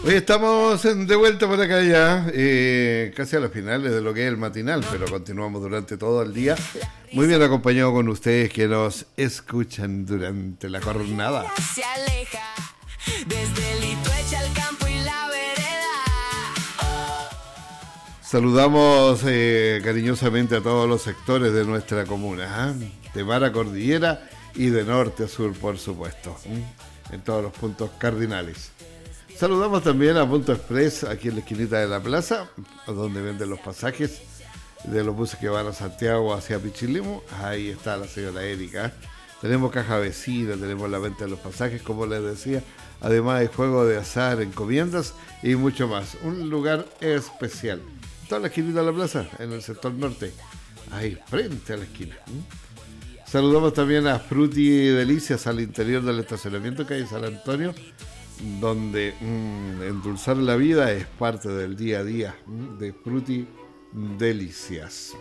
Hoy estamos de vuelta por acá ya, casi a las finales de lo que es el matinal, pero continuamos durante todo el día. Muy bien acompañado con ustedes que nos escuchan durante la jornada. Se aleja desde el Itueche al campo y la vereda. Saludamos cariñosamente a todos los sectores de nuestra comuna, de mar a cordillera y de norte a sur, por supuesto, en todos los puntos cardinales. Saludamos también a Punto Express, aquí en la esquinita de la plaza, donde venden los pasajes de los buses que van a Santiago hacia Pichilemu. Ahí está la señora Erika. Tenemos caja vecina, tenemos la venta de los pasajes, como les decía. Además de juego de azar, encomiendas y mucho más. Un lugar especial. Toda la esquinita de la plaza, en el sector norte. Ahí, frente a la esquina. Saludamos también a Fruti Delicias al interior del estacionamiento que hay en San Antonio, donde endulzar la vida es parte del día a día de Fruti Delicias.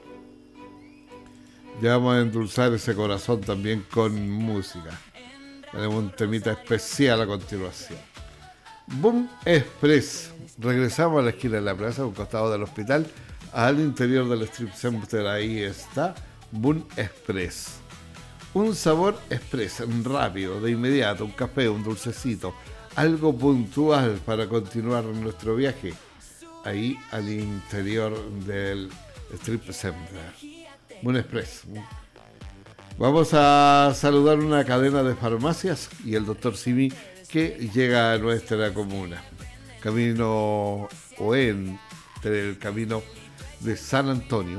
Ya vamos a endulzar ese corazón también con música. Tenemos un temita especial a continuación. Boom Express. Regresamos a la esquina de la plaza, a un costado del hospital, al interior del strip center. Ahí está Boom Express. Un sabor express, rápido, de inmediato, un café, un dulcecito, algo puntual para continuar nuestro viaje. Ahí al interior del strip center. Boom Express. Vamos a saludar una cadena de farmacias y el doctor Simi que llega a nuestra comuna. Camino o en el camino de San Antonio.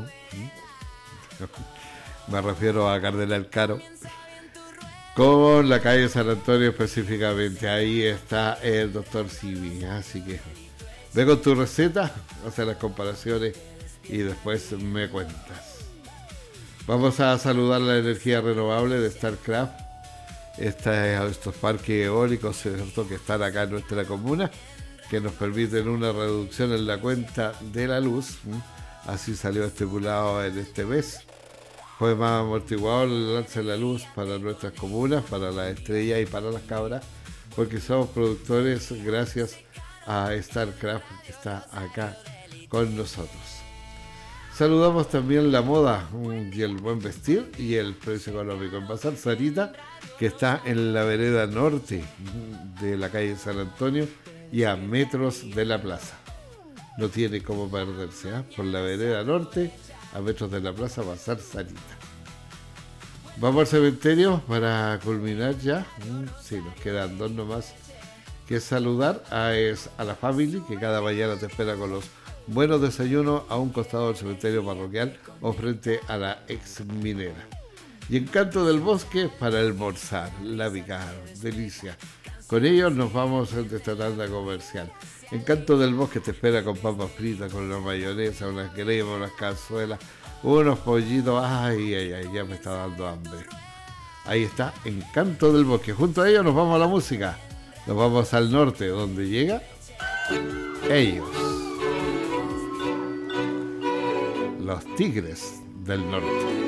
Me refiero a Cardenal Caro. Con la calle San Antonio específicamente. Ahí está el doctor Simi. Así que ve con tu receta, hace las comparaciones y después me cuentas. Vamos a saludar la energía renovable de StarCraft. Estos parques eólicos, ¿cierto?, que están acá en nuestra comuna, que nos permiten una reducción en la cuenta de la luz. Así salió estipulado en este mes. Fue más amortiguador el lance de la luz para nuestras comunas, para las estrellas y para las cabras, porque somos productores gracias a StarCraft, que está acá con nosotros. Saludamos también la moda y el buen vestir y el precio económico en Bazar Sarita, que está en la vereda norte de la calle San Antonio y a metros de la plaza. No tiene cómo perderse, por la vereda norte, a metros de la plaza, Bazar Sarita. Vamos al cementerio para culminar ya. Sí, nos quedan dos nomás que saludar. Es a la family, que cada mañana te espera con los buenos desayunos a un costado del cementerio parroquial o frente a la ex minera. Y Encanto del Bosque para almorzar, la picar, delicia. Con ellos nos vamos a esta tanda comercial. Encanto del Bosque te espera con papas fritas, con la mayonesa, unas cremas, unas cazuelas, unos pollitos. Ay, ay, ay, ya me está dando hambre. Ahí está, Encanto del Bosque. Junto a ellos nos vamos a la música. Nos vamos al norte, donde llega ellos. Los Tigres del Norte.